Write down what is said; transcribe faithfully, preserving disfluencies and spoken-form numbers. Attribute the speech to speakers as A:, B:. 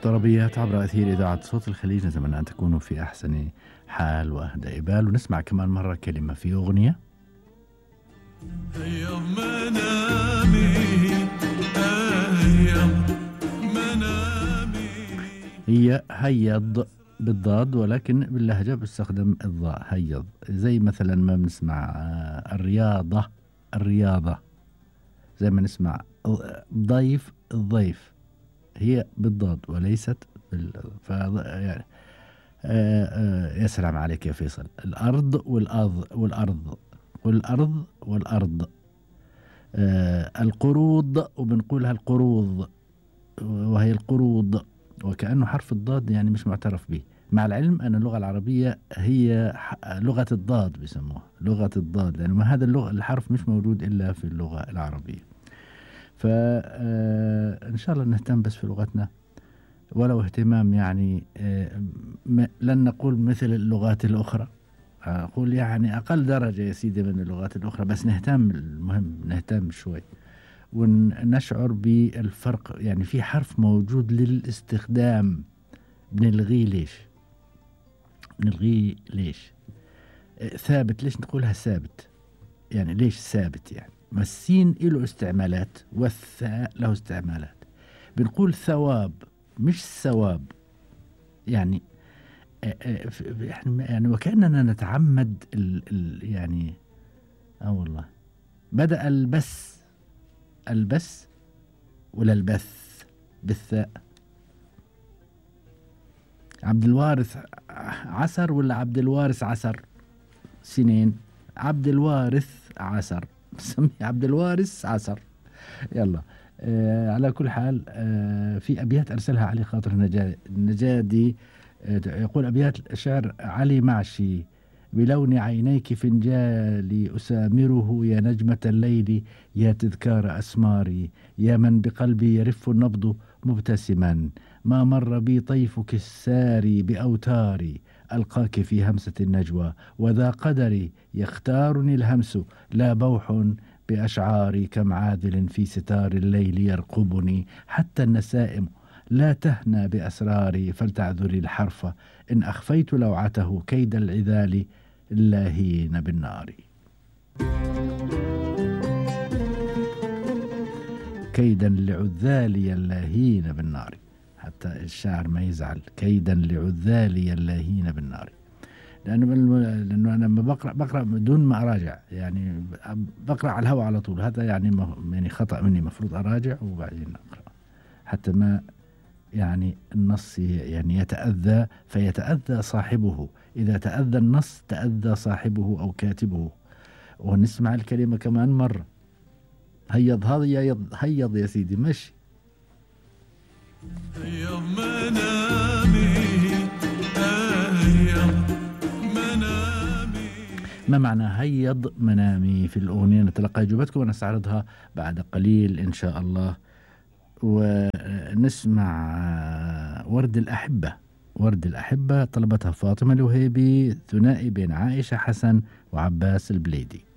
A: طربيات عبر أثير إذاعة صوت الخليج، نتمنى أن تكونوا في أحسن حال وأهدى بال. ونسمع كمان مرة كلمة في أغنية.
B: هيا منامي هيا منامي.
A: هي هيض بالضاد، ولكن باللهجة بستخدم الضاء، هيض. زي مثلا ما بنسمع الرياضة الرياضة، زي ما نسمع ضيف الضيف، هي بالضاد وليست بال ف يعني آه آه يا سلام عليك يا فيصل. الأرض والأرض والأرض والأرض والأرض آه القروض، وبنقولها القروض وهي القروض، وكأنه حرف الضاد يعني مش معترف به. مع العلم أن اللغة العربية هي لغة الضاد، بيسموها لغة الضاد، لأنه يعني هذا اللغة الحرف مش موجود إلا في اللغة العربية. فإن شاء الله نهتم بس في لغتنا، ولو اهتمام يعني لن نقول مثل اللغات الأخرى، أقول يعني أقل درجة يا سيدي من اللغات الأخرى، بس نهتم، المهم نهتم شوي ونشعر بالفرق. يعني في حرف موجود للاستخدام بنلغيه، ليش بنلغيه؟ ليش ثابت؟ ليش نقولها ثابت؟ يعني ليش ثابت؟ يعني ما السين له استعمالات والثاء له استعمالات. بنقول ثواب مش ثواب، يعني يعني وكأننا نتعمد ال ال يعني اه والله بدأ البس البس ولا البث بالثاء. عبد الوارث عسر ولا عبد الوارث عسر؟ سنين. عبد الوارث عسر، بسميه عبد الوارث عسر. يلا آه على كل حال آه في أبيات أرسلها علي خاطر النجادي، آه يقول أبيات شعر علي معشي: بلون عينيك فنجالي أسامره، يا نجمة الليل يا تذكار أسماري، يا من بقلبي يرف النبض مبتسما، ما مر بي طيفك الساري بأوتاري، ألقاك في همسة النجوى وذا قدري، يختارني الهمس لا بوح بأشعاري، كم عاذل في ستار الليل يرقبني، حتى النسائم لا تهنى بأسراري، فلتعذري الحرف إن أخفيت لوعته، كيد العذال اللاهين بالنار. كيدا لعذالي اللاهين بالنار، حتى الشاعر ما يزعل، كيدا لعذالي اللاهين بالنار. لأنه لأنه أنا لما بقرأ بقرأ بدون ما أراجع، يعني بقرأ على الهواء على طول، هذا يعني يعني خطأ مني، مفروض أراجع وبعدين أقرأ حتى ما يعني النص يعني يتأذى، فيتأذى صاحبه. إذا تأذى النص تأذى صاحبه أو كاتبه. ونسمع الكلمة كمان مرة. هيض هذا هيض يا سيدي، مشي.
B: هيا منامي هيا منامي.
A: ما معنى هيض منامي في الأغنية؟ نتلقى إجابتكم ونستعرضها بعد قليل إن شاء الله. ونسمع ورد الأحبة. ورد الأحبة طلبتها فاطمة الوهيبي، ثنائي بين عائشة حسن وعباس البليدي.